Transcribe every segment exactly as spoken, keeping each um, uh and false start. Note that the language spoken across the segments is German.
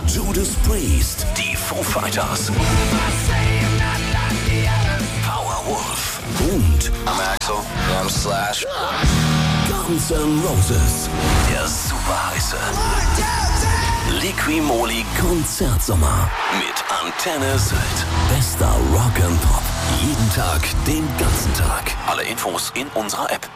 Judas Priest, die Foo Fighters, Powerwolf und I'm Axl. I'm Slash. Guns N' Roses. Der super heiße Liqui-Moly Konzertsommer mit Antenne Sylt. Bester Rock and Pop. Jeden Tag, den ganzen Tag. Alle Infos in unserer App.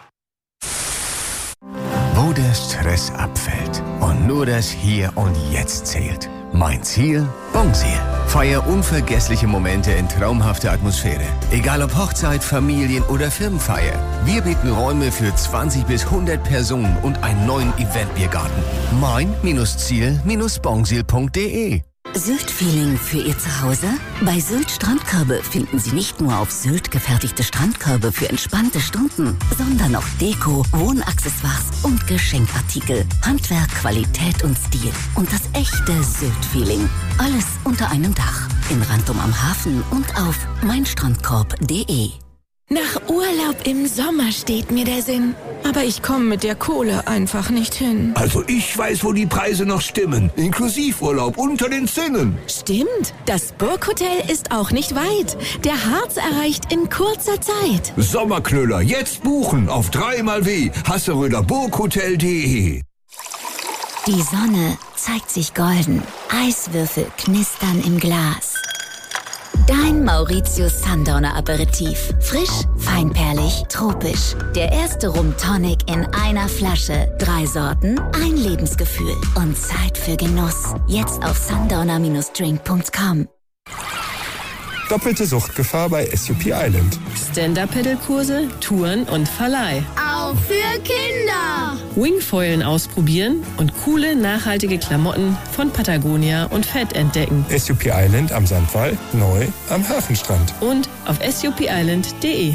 Wo der Stress abfällt und nur das Hier und Jetzt zählt. Mein Ziel? Bongsil. Feier unvergessliche Momente in traumhafter Atmosphäre. Egal ob Hochzeit, Familien- oder Firmenfeier. Wir bieten Räume für zwanzig bis hundert Personen und einen neuen Eventbiergarten. mein-ziel-bongsil punkt de Sylt-Feeling für Ihr Zuhause? Bei Sylt Strandkörbe finden Sie nicht nur auf Sylt gefertigte Strandkörbe für entspannte Stunden, sondern auch Deko, Wohnaccessoires und Geschenkartikel. Handwerk, Qualität und Stil. Und das echte Sylt-Feeling. Alles unter einem Dach. In Rantum am Hafen und auf meinstrandkorb punkt de. Nach Urlaub im Sommer steht mir der Sinn. Aber ich komme mit der Kohle einfach nicht hin. Also ich weiß, wo die Preise noch stimmen. Inklusivurlaub unter den Zinnen. Stimmt. Das Burghotel ist auch nicht weit. Der Harz erreicht in kurzer Zeit. Sommerknüller, jetzt buchen auf dreimal w hasseröder burghotel punkt de. Die Sonne zeigt sich golden. Eiswürfel knistern im Glas. Dein Mauritius Sundowner Aperitif. Frisch, feinperlig, tropisch. Der erste Rum Tonic in einer Flasche. Drei Sorten, ein Lebensgefühl und Zeit für Genuss. Jetzt auf sundowner Bindestrich drink punkt com. Doppelte Suchtgefahr bei S U P Island. Stand-Up-Pedal-Kurse, Touren und Verleih. Auch für Kinder. Wingfoilen ausprobieren und coole, nachhaltige Klamotten von Patagonia und Fett entdecken. S U P Island am Sandwall, neu am Hafenstrand. Und auf s u p island punkt de.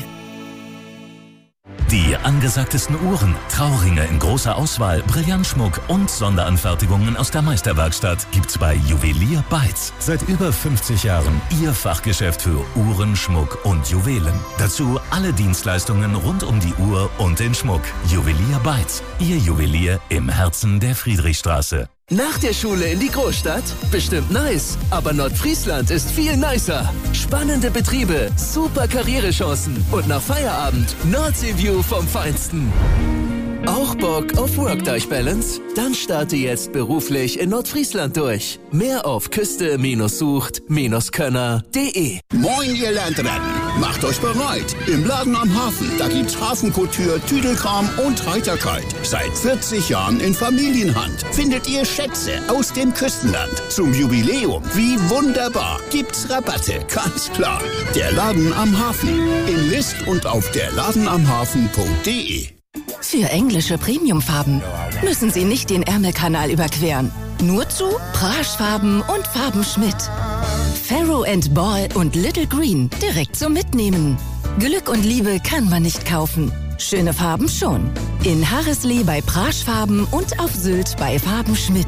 Die angesagtesten Uhren, Trauringe in großer Auswahl, Brillantschmuck und Sonderanfertigungen aus der Meisterwerkstatt gibt's bei Juwelier Beitz. Seit über fünfzig Jahren Ihr Fachgeschäft für Uhren, Schmuck und Juwelen. Dazu alle Dienstleistungen rund um die Uhr und den Schmuck. Juwelier Beitz, Ihr Juwelier im Herzen der Friedrichstraße. Nach der Schule in die Großstadt? Bestimmt nice. Aber Nordfriesland ist viel nicer. Spannende Betriebe, super Karrierechancen und nach Feierabend Nordsee-View vom Feinsten. Auch Bock auf Work-Life-Balance? Dann starte jetzt beruflich in Nordfriesland durch. Mehr auf küste-sucht-könner punkt de. Moin, ihr Landratten. Macht euch bereit. Im Laden am Hafen, da gibt's Hafenkouture, Tüdelkram und Heiterkeit. Seit vierzig Jahren in Familienhand. Findet ihr Schätze aus dem Küstenland. Zum Jubiläum, wie wunderbar, gibt's Rabatte, ganz klar. Der Laden am Hafen. In List und auf der laden am hafen punkt de. Für englische Premiumfarben müssen Sie nicht den Ärmelkanal überqueren. Nur zu Praschfarben und Farben Schmidt. Farrow and Ball und Little Green direkt zum Mitnehmen. Glück und Liebe kann man nicht kaufen. Schöne Farben schon. In Harrislee bei Praschfarben und auf Sylt bei Farben Schmidt.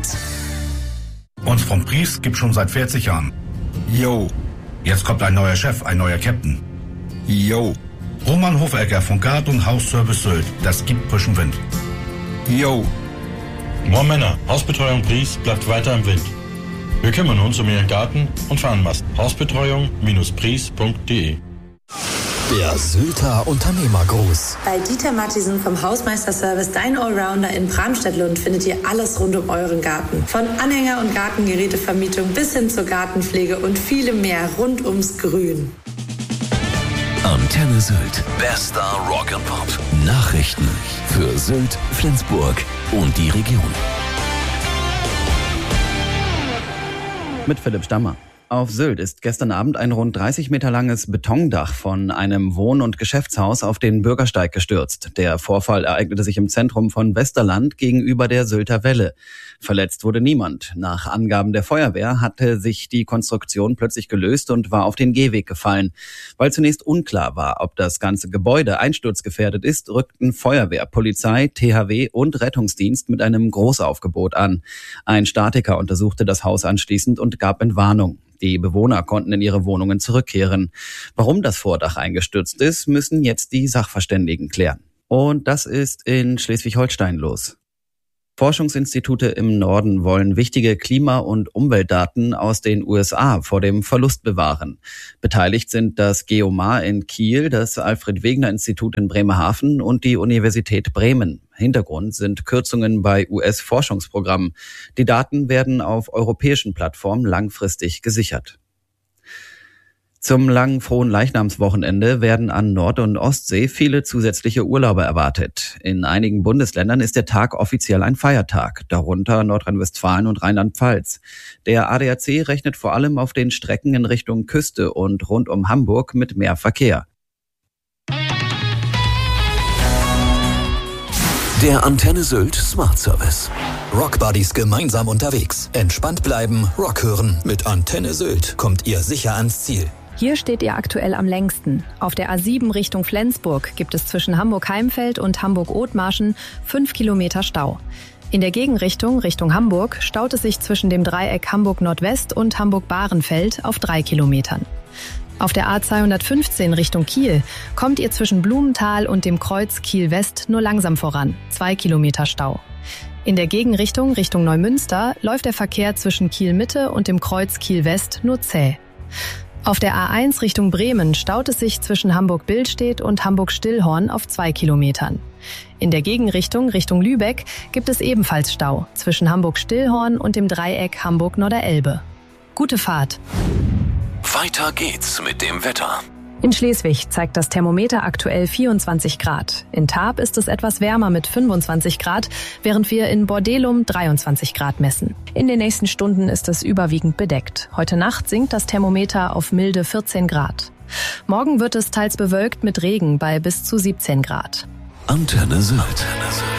Uns vom Priest gibt schon seit vierzig Jahren. Yo. Jetzt kommt ein neuer Chef, ein neuer Captain. Yo. Roman Hofecker von Garten- und Hausservice Sylt. Das gibt frischen Wind. Yo. Moin Männer, Hausbetreuung Priest bleibt weiter im Wind. Wir kümmern uns um Ihren Garten und Fahnenmast. Hausbetreuung Bindestrich priest punkt de. Der Sylter Unternehmergruß. Bei Dieter Mattisen vom Hausmeisterservice Dein Allrounder in Bramstedt-Lund findet ihr alles rund um euren Garten. Von Anhänger- und Gartengerätevermietung bis hin zur Gartenpflege und vielem mehr rund ums Grün. Antenne Sylt. Bester Rock and Pop. Nachrichten für Sylt, Flensburg und die Region. Mit Philipp Stammer. Auf Sylt ist gestern Abend ein rund dreißig Meter langes Betondach von einem Wohn- und Geschäftshaus auf den Bürgersteig gestürzt. Der Vorfall ereignete sich im Zentrum von Westerland gegenüber der Sylter Welle. Verletzt wurde niemand. Nach Angaben der Feuerwehr hatte sich die Konstruktion plötzlich gelöst und war auf den Gehweg gefallen. Weil zunächst unklar war, ob das ganze Gebäude einsturzgefährdet ist, rückten Feuerwehr, Polizei, T H W und Rettungsdienst mit einem Großaufgebot an. Ein Statiker untersuchte das Haus anschließend und gab Entwarnung. Die Bewohner konnten in ihre Wohnungen zurückkehren. Warum das Vordach eingestürzt ist, müssen jetzt die Sachverständigen klären. Und das ist in Schleswig-Holstein los. Forschungsinstitute im Norden wollen wichtige Klima- und Umweltdaten aus den U S A vor dem Verlust bewahren. Beteiligt sind das Geomar in Kiel, das Alfred-Wegener-Institut in Bremerhaven und die Universität Bremen. Hintergrund sind Kürzungen bei U S-Forschungsprogrammen. Die Daten werden auf europäischen Plattformen langfristig gesichert. Zum langen Fronleichnamswochenende werden an Nord- und Ostsee viele zusätzliche Urlauber erwartet. In einigen Bundesländern ist der Tag offiziell ein Feiertag, darunter Nordrhein-Westfalen und Rheinland-Pfalz. Der A D A C rechnet vor allem auf den Strecken in Richtung Küste und rund um Hamburg mit mehr Verkehr. Der Antenne Sylt Smart Service. Rock Buddies gemeinsam unterwegs. Entspannt bleiben, Rock hören. Mit Antenne Sylt kommt ihr sicher ans Ziel. Hier steht ihr aktuell am längsten. Auf der A sieben Richtung Flensburg gibt es zwischen Hamburg-Heimfeld und Hamburg-Othmarschen fünf Kilometer Stau. In der Gegenrichtung, Richtung Hamburg, staut es sich zwischen dem Dreieck Hamburg-Nordwest und Hamburg-Bahrenfeld auf drei Kilometern. Auf der A zweihundertfünfzehn Richtung Kiel kommt ihr zwischen Blumenthal und dem Kreuz Kiel-West nur langsam voran, zwei Kilometer Stau. In der Gegenrichtung, Richtung Neumünster, läuft der Verkehr zwischen Kiel-Mitte und dem Kreuz Kiel-West nur zäh. Auf der A eins Richtung Bremen staut es sich zwischen Hamburg-Billstedt und Hamburg-Stillhorn auf zwei Kilometern. In der Gegenrichtung, Richtung Lübeck, gibt es ebenfalls Stau zwischen Hamburg-Stillhorn und dem Dreieck Hamburg-Norderelbe. Gute Fahrt! Weiter geht's mit dem Wetter. In Schleswig zeigt das Thermometer aktuell vierundzwanzig Grad. In Tarp ist es etwas wärmer mit fünfundzwanzig Grad, während wir in Bordelum dreiundzwanzig Grad messen. In den nächsten Stunden ist es überwiegend bedeckt. Heute Nacht sinkt das Thermometer auf milde vierzehn Grad. Morgen wird es teils bewölkt mit Regen bei bis zu siebzehn Grad. Antenne Sylt.